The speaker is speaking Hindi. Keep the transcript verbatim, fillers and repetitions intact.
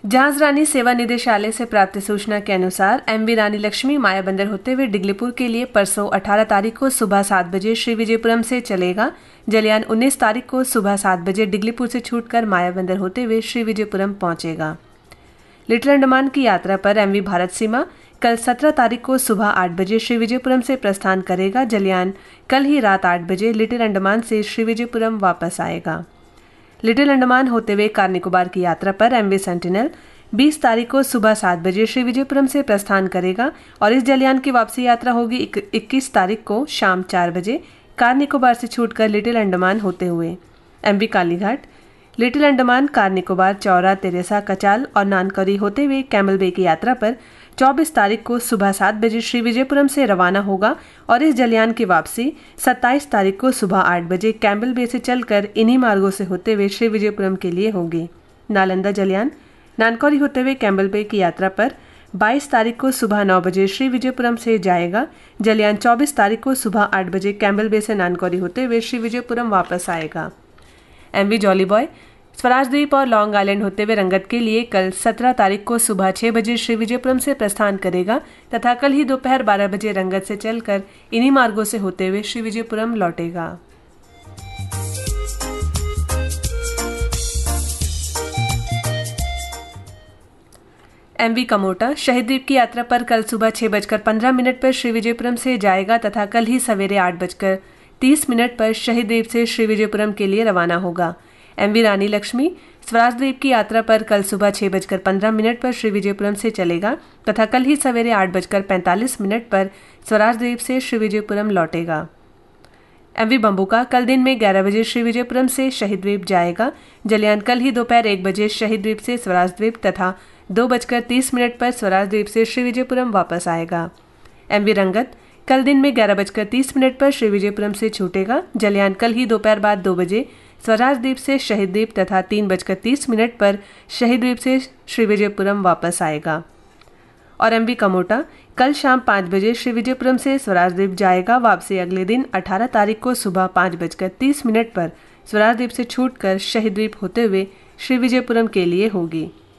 जहाज रानी सेवा निदेशालय से प्राप्त सूचना के अनुसार एमवी रानी लक्ष्मी मायाबंदर होते हुए डिगलीपुर के लिए परसों अठारह तारीख को सुबह सात बजे श्री विजयपुरम से चलेगा। जलयान उन्नीस तारीख को सुबह सात बजे डिगलीपुर से छूटकर मायाबंदर होते हुए श्री विजयपुरम पहुंचेगा। लिटिल अंडमान की यात्रा पर एमवी भारत सीमा कल सत्रह तारीख को सुबह आठ बजे श्री विजयपुरम से प्रस्थान करेगा। जलयान कल ही रात आठ बजे लिटिल अंडमान से श्री विजयपुरम वापस आएगा। लिटिल अंडमान होते हुए कार निकोबार की यात्रा पर एमवी सेंटिनल बीस तारीख को सुबह सात बजे श्री विजयपुरम से प्रस्थान करेगा और इस जलयान की वापसी यात्रा होगी इक्कीस तारीख को शाम चार बजे कार निकोबार से छूटकर लिटिल अंडमान होते हुए। MV Kalighat little Andaman, car Nicobar, Chaura, Teresa, कचाल और नानकरी होते हुए कैमल बे की यात्रा पर चौबीस तारीख को सुबह सात बजे श्री विजयपुरम से रवाना होगा और इस जलयान की वापसी सत्ताईस तारीख को सुबह आठ बजे कैम्बल बे से चलकर इन्हीं मार्गों से होते हुए श्री विजयपुरम के लिए होगी। नालंदा जलयान नानकौरी होते हुए कैम्बल बे की यात्रा पर बाईस तारीख को सुबह नौ बजे श्री विजयपुरम से जाएगा। जलयान चौबीस तारीख को सुबह आठ बजे कैम्बल बे से नानकौरी होते हुए श्री विजयपुरम वापस आएगा। एमवी जॉली बॉय स्वराज द्वीप और लॉन्ग आइलैंड होते हुए रंगत के लिए कल सत्रह तारीख को सुबह छह बजे श्री विजयपुरम से प्रस्थान करेगा तथा कल ही दोपहर बारह बजे रंगत से चलकर इन्हीं मार्गों से होते हुए श्री विजयपुरम लौटेगा। एमवी कमोटा शहीद द्वीप की यात्रा पर कल सुबह छह बजकर पंद्रह मिनट पर श्री विजयपुरम से जाएगा तथा कल ही सवेरे आठ बजकर तीस मिनट पर शहीद द्वीप से श्री विजयपुरम के लिए रवाना होगा। एमवी रानी लक्ष्मी स्वराज द्वीप की यात्रा पर कल सुबह छह बजकर पंद्रह मिनट पर श्री विजयपुरम से चलेगा तथा कल ही सवेरे आठ बजकर पैंतालीस मिनट पर स्वराज द्वीप से श्री विजयपुरम लौटेगा। एमवी बम्बुका कल दिन में ग्यारह बजे श्री विजयपुरम से शहीद द्वीप जाएगा। जलयान कल ही दोपहर एक बजे शहीद द्वीप से स्वराज द्वीप तथा दो बजकर तीस मिनट पर स्वराज द्वीप से श्री विजयपुरम वापस आएगा। एमवी रंगत कल दिन में ग्यारह बजकर तीस मिनट पर श्री विजयपुरम से छूटेगा। जलयान कल ही दोपहर बाद दो बजे स्वराज द्वीप से शहीद द्वीप तथा तीन बजकर तीस मिनट पर शहीद द्वीप से श्री विजयपुरम वापस आएगा। और एमवी कमोटा कल शाम पाँच बजे श्री विजयपुरम से स्वराज द्वीप जाएगा। वापसी अगले दिन अठारह तारीख को सुबह पाँच बजकर तीस मिनट पर स्वराज द्वीप से छूटकर शहीद द्वीप होते हुए श्री विजयपुरम के लिए होगी।